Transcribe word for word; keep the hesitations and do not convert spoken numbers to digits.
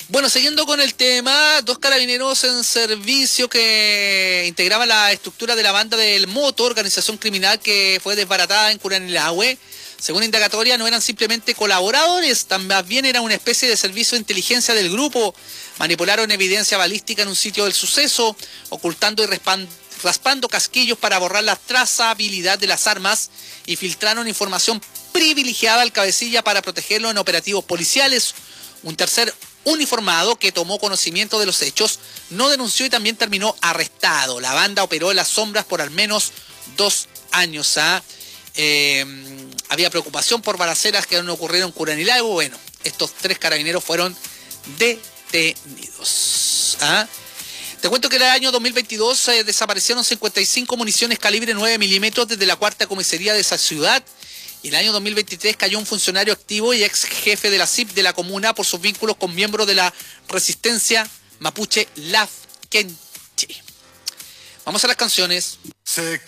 Bueno, siguiendo con el tema, dos carabineros en servicio que integraban la estructura de la banda del Moto, organización criminal que fue desbaratada en Curanilahue. Según indagatoria, no eran simplemente colaboradores, más bien era una especie de servicio de inteligencia del grupo. Manipularon evidencia balística en un sitio del suceso, ocultando y raspando casquillos para borrar la trazabilidad de las armas y filtraron información privilegiada al cabecilla para protegerlo en operativos policiales. Un tercer uniformado que tomó conocimiento de los hechos no denunció y también terminó arrestado. La banda operó en las sombras por al menos dos años. ¿ah? Eh, había preocupación por balaceras que no ocurrieron en Curanilahue. Bueno, estos tres carabineros fueron detenidos. ¿ah? Te cuento que en el año dos mil veintidós eh, desaparecieron cincuenta y cinco municiones calibre nueve milímetros desde la cuarta comisaría de esa ciudad. Y en el año dos mil veintitrés cayó un funcionario activo y ex jefe de la C I P de la comuna por sus vínculos con miembros de la resistencia mapuche Lafkenche. Vamos a las canciones. Sé